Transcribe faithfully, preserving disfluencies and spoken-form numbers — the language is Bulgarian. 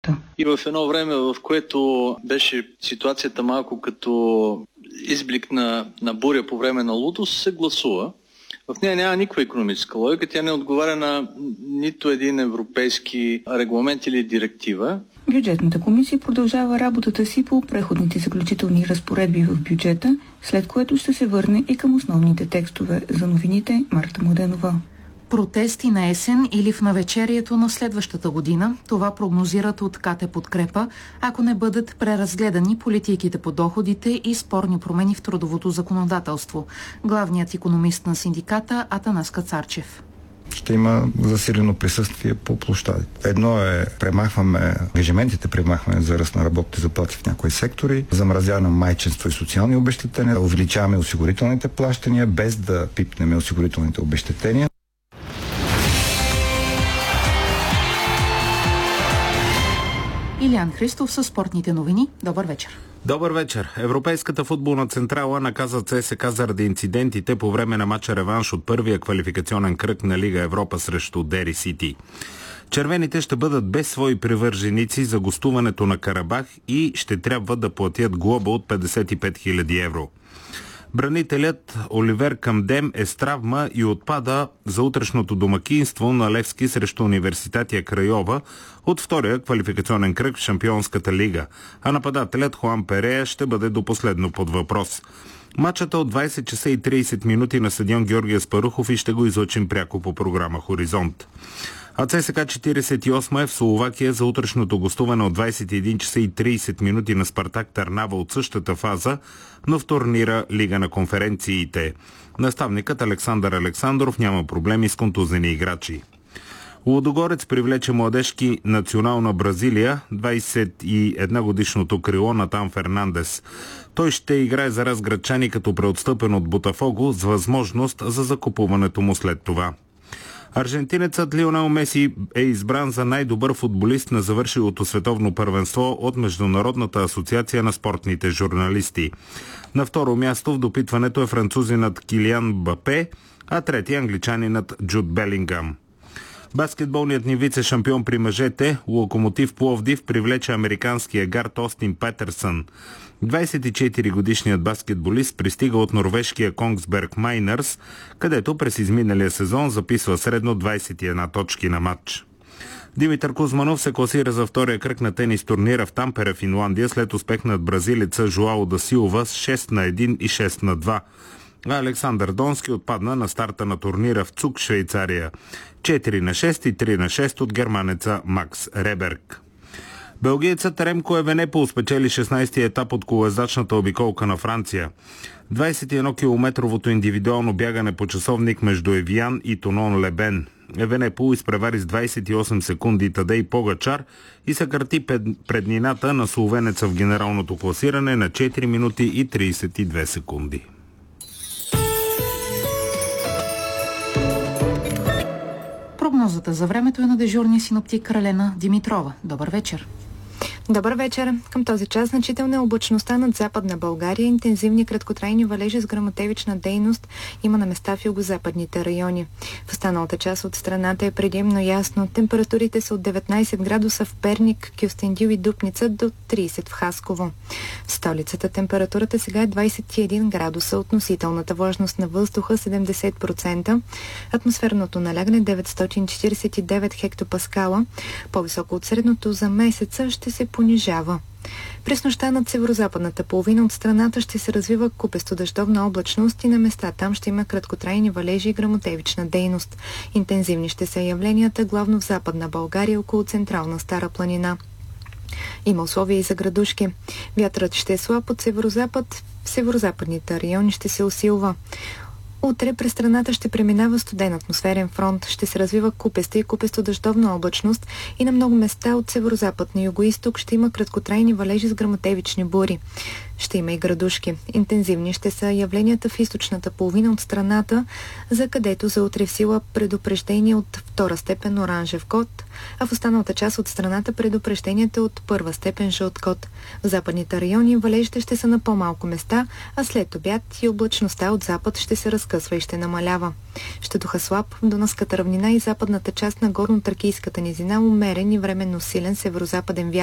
И в едно време, в което беше ситуацията малко като изблик на, на буря по време на лудост, се гласува. В нея няма никаква икономическа логика, тя не отговаря на нито един европейски регламент или директива. Бюджетната комисия продължава работата си по преходните заключителни разпоредби в бюджета, след което ще се върне и към основните текстове. За новините Марта Младенова. Протести на есен или в навечерието на следващата година. Това прогнозират от КТ Подкрепа, ако не бъдат преразгледани политиките по доходите и спорни промени в трудовото законодателство. Главният икономист на синдиката Атанас Кацарчев. Ще има засилено присъствие по площадите. Едно е премахваме ангажиментите, премахваме за ръст на работните заплати в някои сектори, замразяване на майчинство и социални обезщетения, увеличаваме осигурителните плащания, без да пипнем осигурителните обезщетения. Илиян Христов със спортните новини. Добър вечер. Добър вечер. Европейската футболна централа наказа ЦСКА заради инцидентите по време на матча реванш от първия квалификационен кръг на Лига Европа срещу Дери Сити. Червените ще бъдат без свои привърженици за гостуването на Карабах и ще трябва да платят глоба от петдесет и пет хиляди евро. Бранителят Оливер Камдем е с травма и отпада за утрешното домакинство на Левски срещу Университатия Крайова от втория квалификационен кръг в Шампионската лига, а нападателят Хуан Перея ще бъде до последно под въпрос. Матчът е от двайсет часа и трийсет минути на стадион Георги Аспарухов и ще го излъчим пряко по програма Хоризонт. А ЦСКА четирийсет и осма е в Словакия за утрешното гостуване от двайсет и един часа и трийсет минути на Спартак Търнава от същата фаза, но в турнира Лига на конференциите. Наставникът Александър Александров няма проблеми с контузени играчи. Лудогорец привлече младежки национал на Бразилия, двайсет и една годишното крило Натан Фернандес. Той ще играе за разградчани като преотстъпен от Ботафого с възможност за закупуването му след това. Аржентинецът Лионел Меси е избран за най-добър футболист на завършилото световно първенство от Международната асоциация на спортните журналисти. На второ място в допитването е французинът Килиан Бапе, а трети англичанинът Джуд Белингам. Баскетболният ни вице-шампион при мъжете, Локомотив Пловдив, привлече американския гард Остин Петърсън. двайсет и четири годишният баскетболист пристига от норвежкия Конгсберг Майнърс, където през изминалия сезон записва средно двайсет и една точки на матч. Димитър Кузманов се класира за втория кръг на тенис турнира в Тампере, Финландия, след успех над бразилеца Жоао да Силва с шест на едно и шест на два. А Александър Донски отпадна на старта на турнира в Цук, Швейцария. четири на шест и три на шест от германеца Макс Реберг. Белгиецът Ремко Евенепол спечели шестнайсети етап от колоездачната обиколка на Франция. двайсет и едно километровото индивидуално бягане по часовник между Евиан и Тонон Лебен. Евенепол изпревари с двайсет и осем секунди Тадей Погачар и съкрати преднината на словенеца в генералното класиране на четири минути и трийсет и две секунди. Прогнозата за времето е на дежурния синоптик Кралена Димитрова. Добър вечер. Добър вечер. Към този час значителна е облачността над Западна България. Интензивни краткотрайни валежи с гръмотевична дейност има на места в югозападните райони. В останалата част от страната е предимно ясно. Температурите са от деветнайсет градуса в Перник, Кюстендил и Дупница до трийсет в Хасково. В столицата температурата сега е двайсет и един градуса, относителната влажност на въздуха седемдесет процента, атмосферното налягане деветстотин четирийсет и девет хектопаскала, по-високо от средното за месеца ще се понижава. През нощта над северозападната половина от страната ще се развива купесто дъждовна облачност и на места там ще има краткотрайни валежи и гръмотевична дейност. Интензивни ще са явленията главно в Западна България около централна Стара планина. Има условия и за градушки. Вятърът ще е слаб от северозапад, в северозападните райони ще се усилва. Утре през страната ще преминава студен атмосферен фронт, ще се развива купеста и купесто дъждовна облачност и на много места от северозапад на югоизток ще има краткотрайни валежи с гръмотевични бури. Ще има и градушки. Интензивни ще са явленията в източната половина от страната, за където за утре в сила предупреждение от втора степен оранжев код, а в останалата част от страната предупрежденията от първа степен жълт код. В западните райони валежите ще са на по-малко места, а след обяд и облачността от запад ще се разкъсва и ще намалява. Ще духа слаб в Дунавската равнина и западната част на горно-тракийската низина умерен и временно силен северозападен вятър.